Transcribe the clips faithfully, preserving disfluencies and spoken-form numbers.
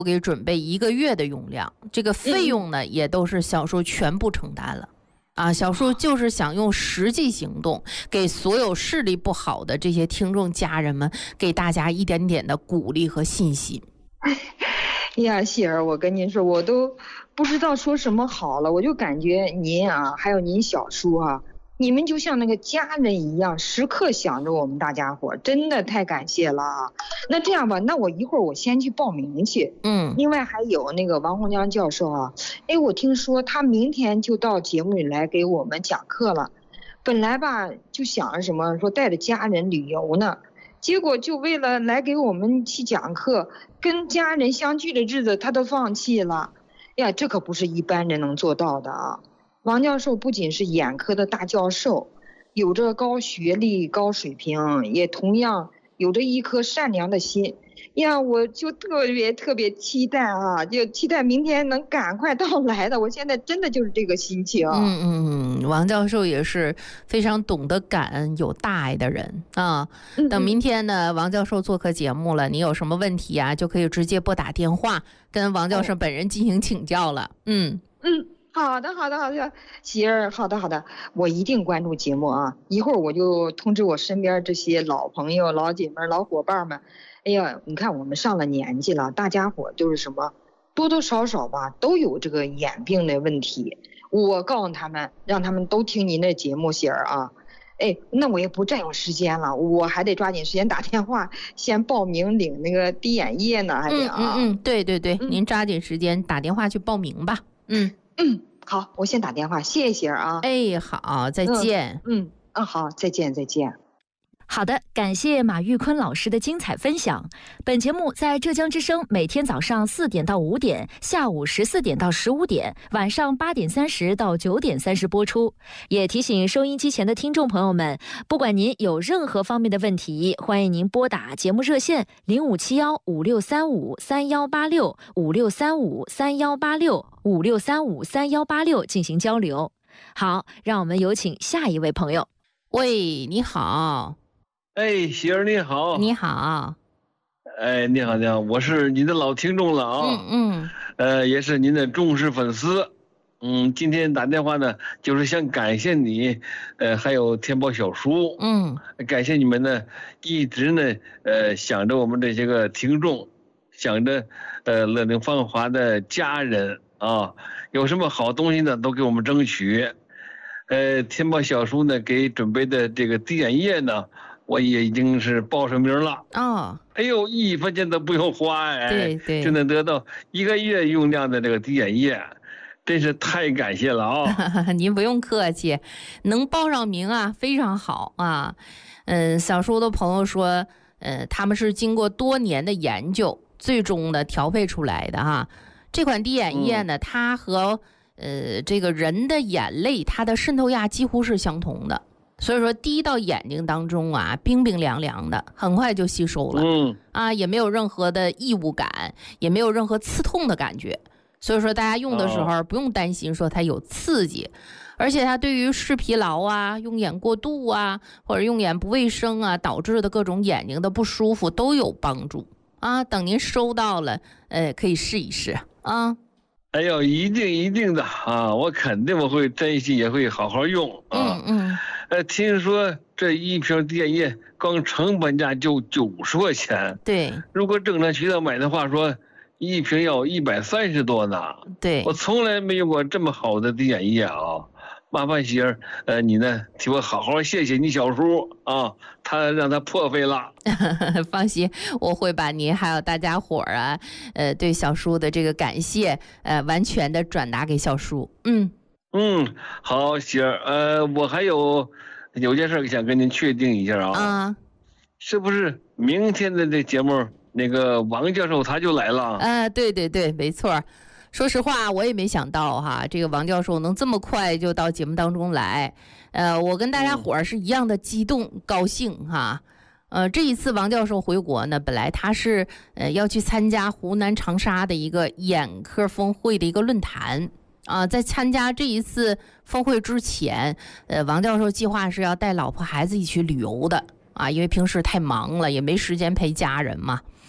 给准备一个月的用量，这个费用呢、嗯、也都是小叔全部承担了啊。小叔就是想用实际行动给所有视力不好的这些听众家人们，给大家一点点的鼓励和信心。 哎呀，喜儿，我跟您说，我都不知道说什么好了。我就感觉您啊，还有您小叔啊，你们就像那个家人一样，时刻想着我们大家伙，真的太感谢了啊。那这样吧，那我一会儿我先去报名去。 嗯， 另外还有那个王洪江教授啊，哎，我听说他明天就到节目里来给我们讲课了。本来吧就想着什么说带着家人旅游呢，结果就为了来给我们去讲课，跟家人相聚的日子他都放弃了。呀，这可不是一般人能做到的啊。王教授不仅是眼科的大教授，有着高学历高水平，也同样有着一颗善良的心呀。我就特别特别期待啊，就期待明天能赶快到来的。我现在真的就是这个心情。 嗯嗯嗯，王教授也是非常懂得感恩有大爱的人啊。等明天呢，王教授做客节目了，你有什么问题啊，就可以直接拨打电话跟王教授本人进行请教了。嗯嗯，好的好的好的，喜儿，好的好的，我一定关注节目啊。一会儿我就通知我身边这些老朋友老姐妹老伙伴们。哎呀，你看我们上了年纪了，大家伙就是什么多多少少吧都有这个眼病的问题。我告诉他们，让他们都听您的节目，喜儿啊。哎，那我也不占用时间了，我还得抓紧时间打电话先报名领那个滴眼液呢，还得啊。 嗯嗯嗯，对对对、嗯，您抓紧时间打电话去报名吧。嗯嗯，好，我先打电话，谢谢喜儿啊。 哎，好，再见。 嗯 嗯, 嗯，好，再见再见。 好的，感谢马玉坤老师的精彩分享。本节目在浙江之声每天早上四点到五点，下午十四点到十五点，晚上八点三十到九点三十播出。也提醒收音机前的听众朋友们，不管您有任何方面的问题，欢迎您拨打节目热线零五七幺五六三五三幺八六五六三五三幺八六五六三五三幺八六进行交流。好，让我们有请下一位朋友。 喂，你好。 哎，喜儿你好。 你好。 哎，你好你好，我是您的老听众了啊。 嗯嗯。 呃，也是您的忠实粉丝。嗯，今天打电话呢，就是想感谢你，呃，还有天宝小叔。 嗯。 感谢你们呢，一直呢，呃，想着我们这些个听众，想着呃乐龄芳华的家人啊，有什么好东西呢，都给我们争取。呃，天宝小叔呢，给准备的这个滴眼液呢，我也已经是报上名了。 哦， 哎呦，一分钱都不用花，哎， 对对， 就能得到一个月用量的这个滴眼液，真是太感谢了啊！ 您不用客气，能报上名啊，非常好啊。嗯，小叔的朋友说，呃，他们是经过多年的研究，最终的调配出来的哈。这款滴眼液呢，嗯、它和呃这个人的眼泪，它的渗透压几乎是相同的。所以说滴到眼睛当中啊，冰冰凉凉的，很快就吸收了。 嗯啊，也没有任何的异物感，也没有任何刺痛的感觉。所以说大家用的时候不用担心说它有刺激，哦、而且它对于视疲劳啊、用眼过度啊，或者用眼不卫生啊导致的各种眼睛的不舒服都有帮助啊。等您收到了，呃，可以试一试啊。 哎呦，一定一定的啊，我肯定我会珍惜，也会好好用啊。 嗯嗯。 呃，听说这一瓶滴眼液光成本价就九十块钱。 对。 如果正常渠道买的话，说一瓶要一百三十多呢。 对。 我从来没用过这么好的滴眼液啊！麻烦喜儿，呃，你呢替我好好谢谢你小叔啊，他让他破费了。 放心，我会把您还有大家伙儿啊，呃，对小叔的这个感谢，呃，完全的转达给小叔。嗯。 嗯，好，喜儿，呃，我还有有件事想跟您确定一下啊， 啊， 是不是明天的这节目那个王教授他就来了？ 呃，对对对，没错。说实话，我也没想到哈，这个王教授能这么快就到节目当中来。呃，我跟大家伙儿是一样的激动、嗯、高兴哈。呃，这一次王教授回国呢，本来他是呃要去参加湖南长沙的一个眼科峰会的一个论坛。啊，在参加这一次峰会之前，呃，王教授计划是要带老婆孩子一起旅游的啊，因为平时太忙了，也没时间陪家人嘛。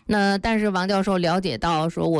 那但是王教授了解到说我。